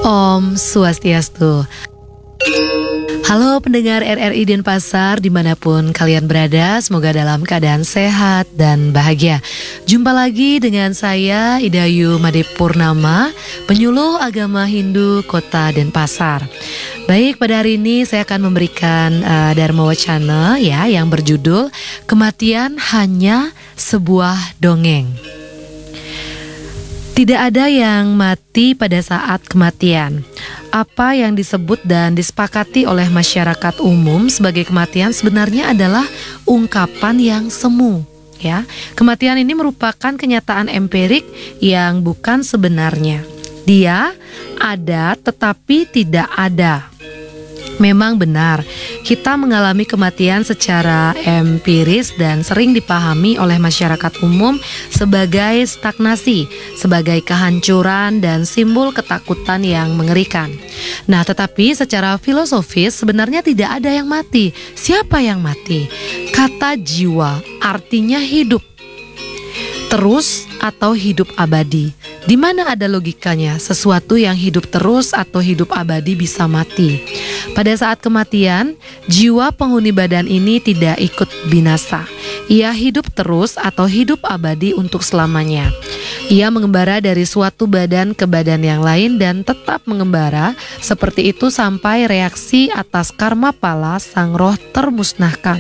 Om Swastiastu. Halo pendengar RRI Denpasar dimanapun kalian berada, semoga dalam keadaan sehat dan bahagia. Jumpa lagi dengan saya Idayu Made Purnama, penyuluh agama Hindu Kota Denpasar. Baik, pada hari ini saya akan memberikan Dharma Wacana yang berjudul Kematian Hanya Sebuah Dongeng. Tidak ada yang mati pada saat kematian. Apa yang disebut dan disepakati oleh masyarakat umum sebagai kematian sebenarnya adalah ungkapan yang semu. Kematian ini merupakan kenyataan empirik yang bukan sebenarnya. Dia ada tetapi tidak ada. Memang benar, kita mengalami kematian secara empiris dan sering dipahami oleh masyarakat umum sebagai stagnasi, sebagai kehancuran dan simbol ketakutan yang mengerikan. Nah, tetapi secara filosofis sebenarnya tidak ada yang mati. Siapa yang mati? Kata jiwa artinya hidup terus atau hidup abadi. Di mana ada logikanya sesuatu yang hidup terus atau hidup abadi bisa mati? Pada saat kematian, jiwa penghuni badan ini tidak ikut binasa. Ia hidup terus atau hidup abadi untuk selamanya. Ia mengembara dari suatu badan ke badan yang lain dan tetap mengembara seperti itu sampai reaksi atas karma pala sang roh termusnahkan.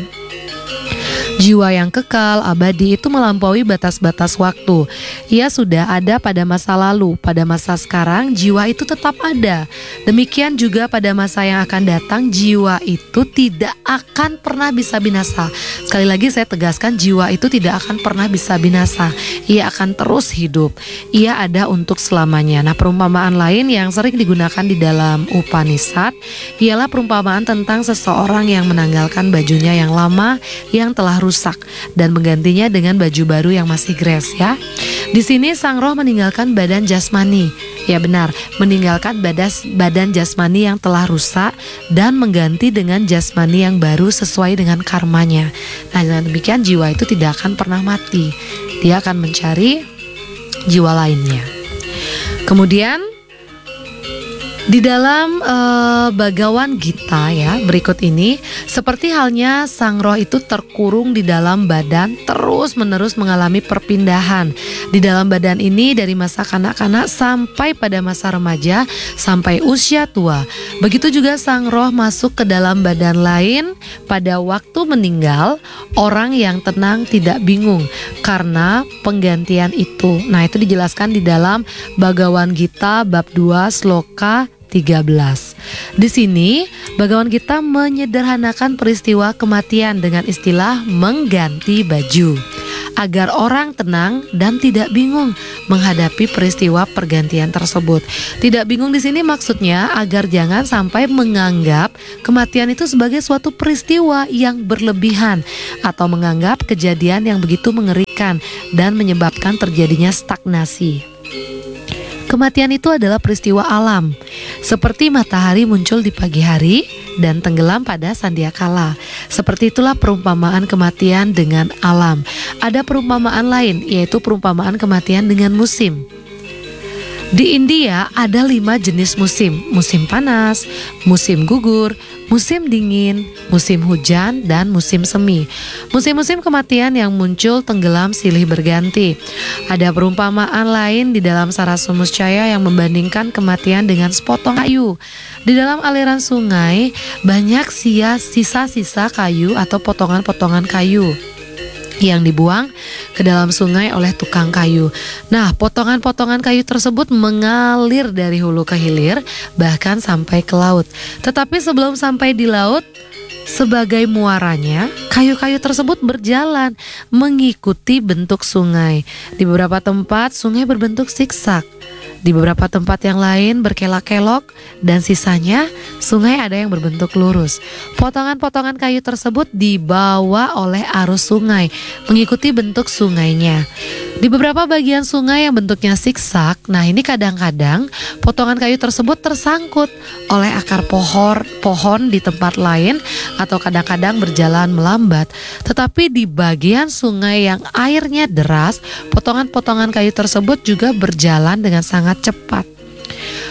Jiwa yang kekal, abadi itu melampaui batas-batas waktu. Ia sudah ada pada masa lalu, pada masa sekarang jiwa itu tetap ada. Demikian juga pada masa yang akan datang, jiwa itu tidak akan pernah bisa binasa. Sekali lagi saya tegaskan, jiwa itu tidak akan pernah bisa binasa. Ia akan terus hidup. Ia ada untuk selamanya. Nah, perumpamaan lain yang sering digunakan di dalam Upanishad ialah perumpamaan tentang seseorang yang menanggalkan bajunya yang lama yang telah rusak dan menggantinya dengan baju baru yang masih gres. Di sini sang roh meninggalkan badan jasmani. Ya benar, meninggalkan badan jasmani yang telah rusak dan mengganti dengan jasmani yang baru sesuai dengan karmanya. Nah, dengan demikian jiwa itu tidak akan pernah mati. Dia akan mencari jiwa lainnya. Kemudian di dalam Bhagavad Gita berikut ini, seperti halnya sang roh itu terkurung di dalam badan, terus-menerus mengalami perpindahan di dalam badan ini dari masa kanak-kanak sampai pada masa remaja sampai usia tua. Begitu juga sang roh masuk ke dalam badan lain pada waktu meninggal. Orang yang tenang tidak bingung karena penggantian itu. Nah, itu dijelaskan di dalam Bhagavad Gita bab 2 sloka 13. Di sini Bhagavad Gita menyederhanakan peristiwa kematian dengan istilah mengganti baju agar orang tenang dan tidak bingung menghadapi peristiwa pergantian tersebut. Tidak bingung di sini maksudnya agar jangan sampai menganggap kematian itu sebagai suatu peristiwa yang berlebihan atau menganggap kejadian yang begitu mengerikan dan menyebabkan terjadinya stagnasi. Kematian itu adalah peristiwa alam, seperti matahari muncul di pagi hari dan tenggelam pada sandiakala. Seperti itulah perumpamaan kematian dengan alam. Ada perumpamaan lain, yaitu perumpamaan kematian dengan musim. Di India ada 5 jenis musim: musim panas, musim gugur, musim dingin, musim hujan, dan musim semi. Musim-musim kematian yang muncul tenggelam silih berganti. Ada perumpamaan lain di dalam Saraswamuscaya yang membandingkan kematian dengan sepotong kayu. Di dalam aliran sungai banyak sisa-sisa kayu atau potongan-potongan kayu yang dibuang ke dalam sungai oleh tukang kayu. Nah, potongan-potongan kayu tersebut mengalir dari hulu ke hilir, bahkan sampai ke laut. Tetapi sebelum sampai di laut, sebagai muaranya, kayu-kayu tersebut berjalan mengikuti bentuk sungai. Di beberapa tempat sungai berbentuk siksak, di beberapa tempat yang lain berkelok-kelok, dan sisanya sungai ada yang berbentuk lurus. Potongan-potongan kayu tersebut dibawa oleh arus sungai mengikuti bentuk sungainya. Di beberapa bagian sungai yang bentuknya siksak, nah ini kadang-kadang potongan kayu tersebut tersangkut oleh akar pohon di tempat lain, atau kadang-kadang berjalan melambat. Tetapi di bagian sungai yang airnya deras, potongan-potongan kayu tersebut juga berjalan dengan sangat cepat.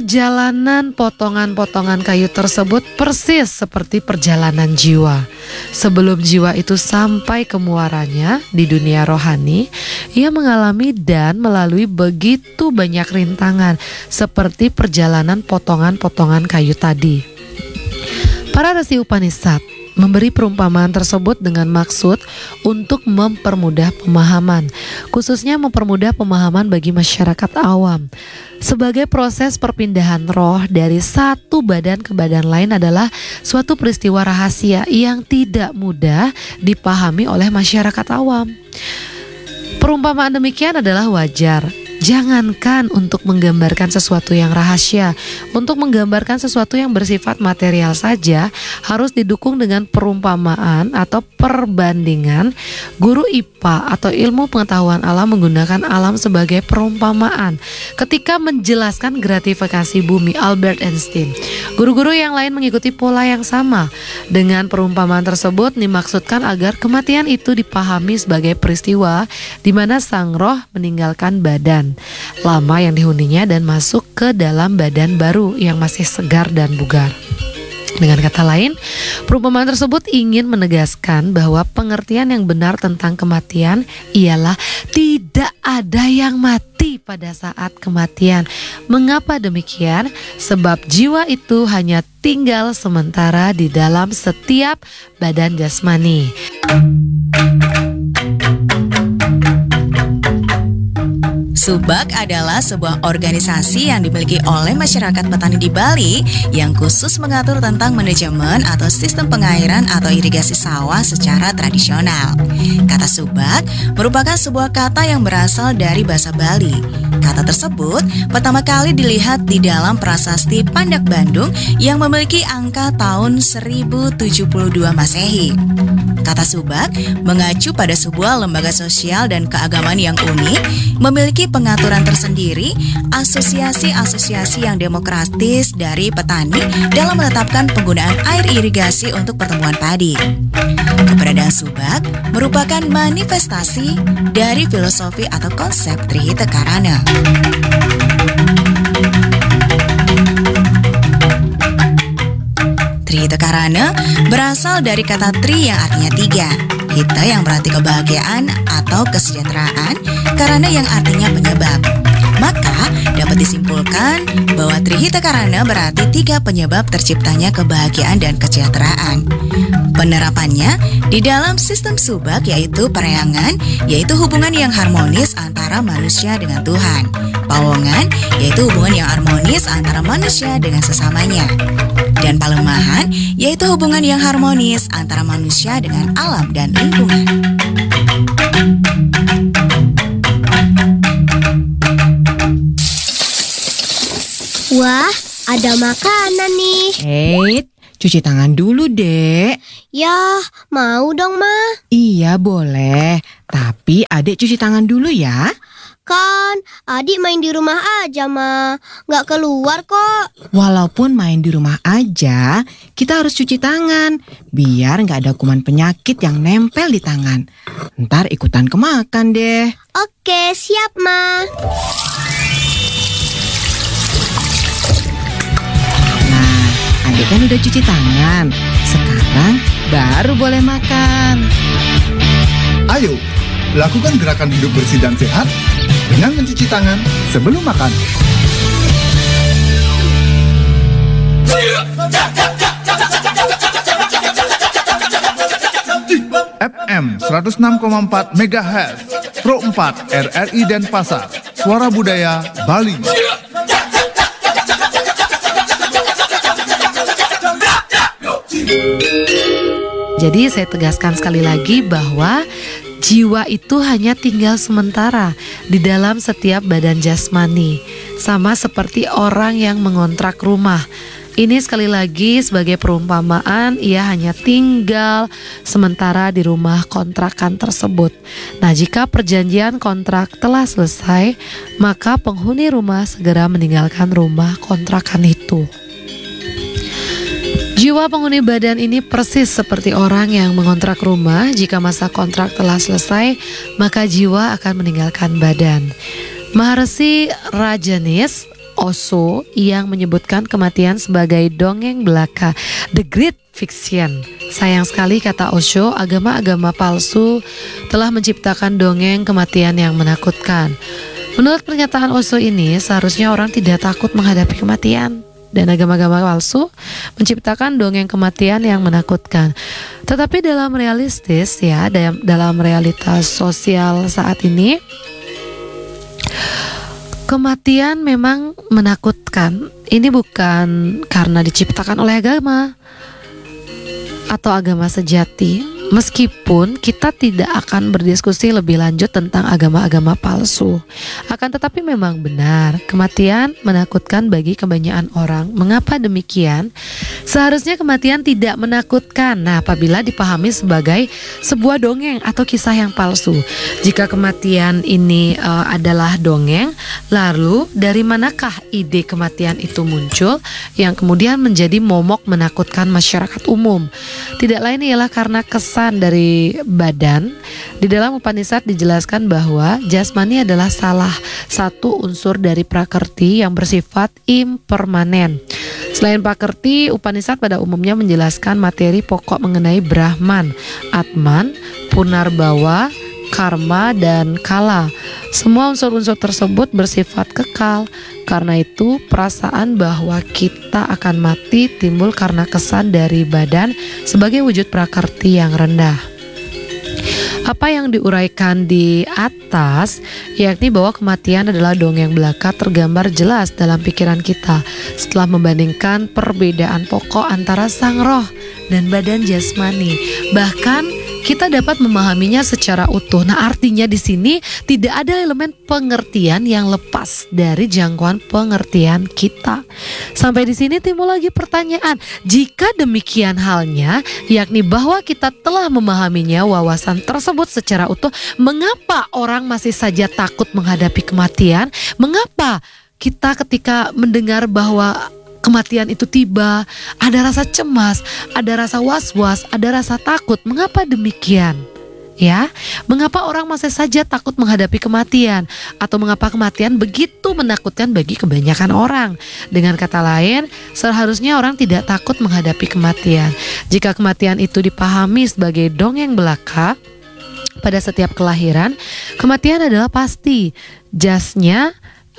Perjalanan potongan-potongan kayu tersebut persis seperti perjalanan jiwa. Sebelum jiwa itu sampai ke muaranya di dunia rohani, ia mengalami dan melalui begitu banyak rintangan seperti perjalanan potongan-potongan kayu tadi. Para resi Upanishad memberi perumpamaan tersebut dengan maksud untuk mempermudah pemahaman, khususnya mempermudah pemahaman bagi masyarakat awam. Sebagai proses perpindahan roh dari satu badan ke badan lain adalah suatu peristiwa rahasia yang tidak mudah dipahami oleh masyarakat awam. Perumpamaan demikian adalah wajar. Jangankan untuk menggambarkan sesuatu yang rahasia, untuk menggambarkan sesuatu yang bersifat material saja harus didukung dengan perumpamaan atau perbandingan. Guru IPA atau ilmu pengetahuan alam menggunakan alam sebagai perumpamaan ketika menjelaskan gratifikasi bumi. Albert Einstein. Guru-guru yang lain mengikuti pola yang sama. Dengan perumpamaan tersebut dimaksudkan agar kematian itu dipahami sebagai peristiwa di mana sang roh meninggalkan badan lama yang dihuninya dan masuk ke dalam badan baru yang masih segar dan bugar. Dengan kata lain, perumpamaan tersebut ingin menegaskan bahwa pengertian yang benar tentang kematian ialah tidak ada yang mati pada saat kematian. Mengapa demikian? Sebab jiwa itu hanya tinggal sementara di dalam setiap badan jasmani. Subak adalah sebuah organisasi yang dimiliki oleh masyarakat petani di Bali yang khusus mengatur tentang manajemen atau sistem pengairan atau irigasi sawah secara tradisional. Kata subak merupakan sebuah kata yang berasal dari bahasa Bali. Kata tersebut pertama kali dilihat di dalam prasasti Pandak Bandung yang memiliki angka tahun 1072 Masehi. Kata subak mengacu pada sebuah lembaga sosial dan keagamaan yang unik, memiliki pengaturan tersendiri, asosiasi-asosiasi yang demokratis dari petani dalam menetapkan penggunaan air irigasi untuk pertumbuhan padi. Keberadaan subak merupakan manifestasi dari filosofi atau konsep Trihita Karana. Trihita Karana berasal dari kata tri yang artinya tiga, hita yang berarti kebahagiaan atau kesejahteraan, karana yang artinya penyebab. Maka dapat disimpulkan bahwa Trihita Karana berarti tiga penyebab terciptanya kebahagiaan dan kesejahteraan. Penerapannya di dalam sistem subak yaitu pereangan, yaitu hubungan yang harmonis antara manusia dengan Tuhan. Pawongan yaitu hubungan yang harmonis antara manusia dengan sesamanya. Dan palemahan yaitu hubungan yang harmonis antara manusia dengan alam dan lingkungan. Wah, ada makanan nih. Cuci tangan dulu, Dek. Ya, mau dong, Ma. Iya, boleh. Tapi Adek cuci tangan dulu ya. Kan, adik main di rumah aja, Ma. Nggak keluar kok. Walaupun main di rumah aja, kita harus cuci tangan. Biar nggak ada kuman penyakit yang nempel di tangan. Ntar ikutan kemakan deh. Oke, siap, Ma. Nah, Adek kan udah cuci tangan. Sekarang baru boleh makan. Ayo, lakukan gerakan hidup bersih dan sehat dengan mencuci tangan sebelum makan. FM 106,4 MHz Pro 4 RRI Denpasar, Suara Budaya Bali. Jadi saya tegaskan sekali lagi bahwa jiwa itu hanya tinggal sementara di dalam setiap badan jasmani, sama seperti orang yang mengontrak rumah. Ini sekali lagi sebagai perumpamaan, ia hanya tinggal sementara di rumah kontrakan tersebut. Nah, jika perjanjian kontrak telah selesai, maka penghuni rumah segera meninggalkan rumah kontrakan itu. Jiwa penghuni badan ini persis seperti orang yang mengontrak rumah. Jika masa kontrak telah selesai, maka jiwa akan meninggalkan badan. Maharishi Rajaneesh, Osho yang menyebutkan kematian sebagai dongeng belaka, the great fiction. Sayang sekali, kata Osho, agama-agama palsu telah menciptakan dongeng kematian yang menakutkan. Menurut pernyataan Osho ini, seharusnya orang tidak takut menghadapi kematian. Dan agama-agama palsu menciptakan dongeng kematian yang menakutkan. Tetapi dalam realistis ya, dalam realitas sosial saat ini, kematian memang menakutkan. Ini bukan karena diciptakan oleh agama atau agama sejati. Meskipun kita tidak akan berdiskusi lebih lanjut tentang agama-agama palsu, akan tetapi memang benar kematian menakutkan bagi kebanyakan orang. Mengapa demikian? Seharusnya kematian tidak menakutkan. Nah, apabila dipahami sebagai sebuah dongeng atau kisah yang palsu. Jika kematian ini adalah dongeng, lalu dari manakah ide kematian itu muncul yang kemudian menjadi momok menakutkan masyarakat umum? Tidak lain ialah karena kesan dari badan. Di dalam Upanishad dijelaskan bahwa jasmani adalah salah satu unsur dari prakerti yang bersifat impermanen. Selain prakerti, Upanishad pada umumnya menjelaskan materi pokok mengenai Brahman, Atman, Punarbawa, karma, dan kala. Semua unsur-unsur tersebut bersifat kekal. Karena itu, perasaan bahwa kita akan mati timbul karena kesan dari badan sebagai wujud prakerti yang rendah. Apa yang diuraikan di atas, yakni bahwa kematian adalah dongeng belaka, tergambar jelas dalam pikiran kita setelah membandingkan perbedaan pokok antara sang roh dan badan jasmani. Bahkan kita dapat memahaminya secara utuh. Nah, artinya di sini tidak ada elemen pengertian yang lepas dari jangkauan pengertian kita. Sampai di sini timbul lagi pertanyaan, jika demikian halnya, yakni bahwa kita telah memahaminya wawasan tersebut secara utuh, mengapa orang masih saja takut menghadapi kematian? Mengapa kita ketika mendengar bahwa kematian itu tiba, ada rasa cemas, ada rasa was-was, ada rasa takut? Mengapa demikian? Ya, mengapa orang masih saja takut menghadapi kematian? Atau mengapa kematian begitu menakutkan bagi kebanyakan orang? Dengan kata lain, seharusnya orang tidak takut menghadapi kematian. Jika kematian itu dipahami sebagai dongeng belaka, pada setiap kelahiran, kematian adalah pasti. Jasnya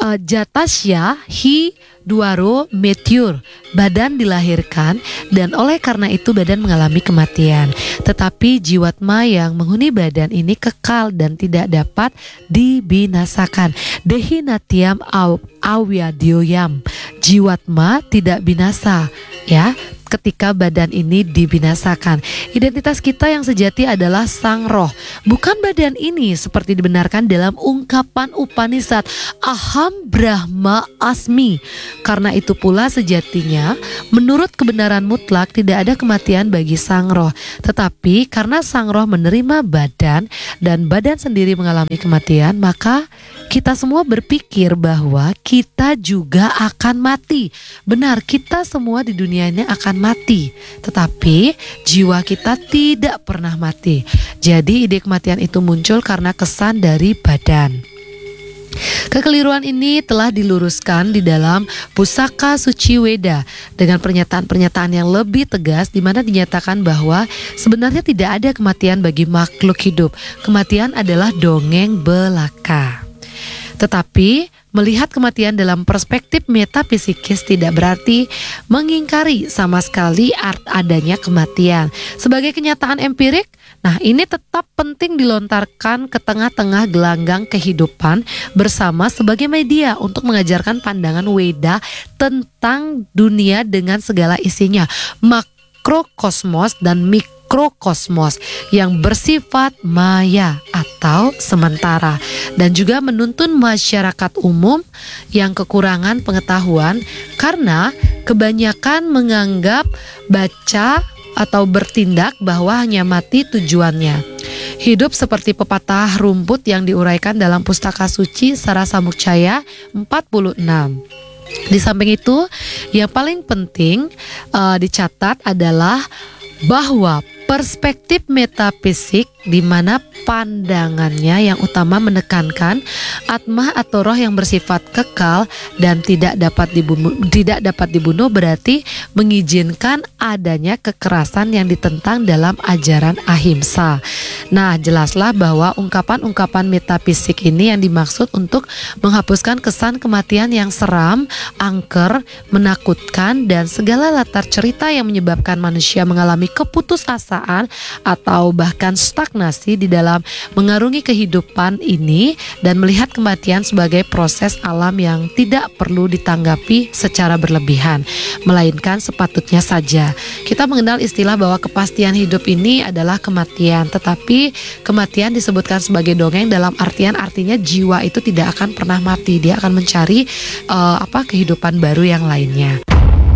Jatasya hi duaro meteor, badan dilahirkan dan oleh karena itu badan mengalami kematian. Tetapi jiwatma yang menghuni badan ini kekal dan tidak dapat dibinasakan. Dehi natyam awyadyoyam, jiwatma tidak binasa, ya, ketika badan ini dibinasakan. Identitas kita yang sejati adalah sang roh, bukan badan ini seperti dibenarkan dalam ungkapan Upanishad Aham Brahma Asmi. Karena itu pula sejatinya, menurut kebenaran mutlak tidak ada kematian bagi sang roh. Tetapi karena sang roh menerima badan dan badan sendiri mengalami kematian, maka kita semua berpikir bahwa kita juga akan mati. Benar, kita semua di dunia ini akan mati, tetapi jiwa kita tidak pernah mati. Jadi ide kematian itu muncul karena kesan dari badan. Kekeliruan ini telah diluruskan di dalam Pusaka Suci Weda dengan pernyataan-pernyataan yang lebih tegas, di mana dinyatakan bahwa sebenarnya tidak ada kematian bagi makhluk hidup. Kematian adalah dongeng belaka. Tetapi melihat kematian dalam perspektif metafisikis tidak berarti mengingkari sama sekali adanya kematian. Sebagai kenyataan empirik, nah ini tetap penting dilontarkan ke tengah-tengah gelanggang kehidupan bersama sebagai media untuk mengajarkan pandangan Weda tentang dunia dengan segala isinya, makrokosmos dan mikrokosmos yang bersifat maya atau sementara, dan juga menuntun masyarakat umum yang kekurangan pengetahuan karena kebanyakan menganggap baca atau bertindak bahwa hanya mati tujuannya. Hidup seperti pepatah rumput yang diuraikan dalam Pustaka Suci Sarasamukcaya 46. Di samping itu, yang paling penting dicatat adalah bahwa perspektif metafisik di mana pandangannya yang utama menekankan atmah atau roh yang bersifat kekal dan tidak dapat dibunuh berarti mengizinkan adanya kekerasan yang ditentang dalam ajaran ahimsa. Nah, jelaslah bahwa ungkapan-ungkapan metafisik ini yang dimaksud untuk menghapuskan kesan kematian yang seram, angker, menakutkan, dan segala latar cerita yang menyebabkan manusia mengalami keputusasaan atau bahkan stagnasi di dalam mengarungi kehidupan ini, dan melihat kematian sebagai proses alam yang tidak perlu ditanggapi secara berlebihan, melainkan sepatutnya saja. Kita mengenal istilah bahwa kepastian hidup ini adalah kematian, tetapi kematian disebutkan sebagai dongeng dalam artinya jiwa itu tidak akan pernah mati, dia akan mencari kehidupan baru yang lainnya.